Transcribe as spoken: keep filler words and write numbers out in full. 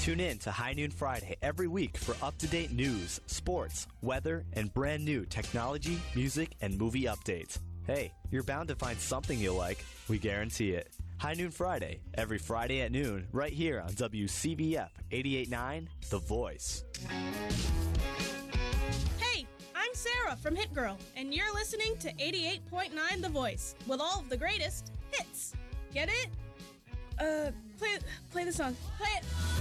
Tune in to High Noon Friday every week for up-to-date news, sports, weather, and brand new technology, music, and movie updates. Hey, you're bound to find something you'll like. We guarantee it. High Noon Friday, every Friday at noon, right here on W C V F eighty-eight point nine, The Voice. Hey, I'm Sarah from Hit Girl, and you're listening to eighty-eight point nine The Voice, with all of the greatest hits. Get it? Uh, play, play the song. Play it.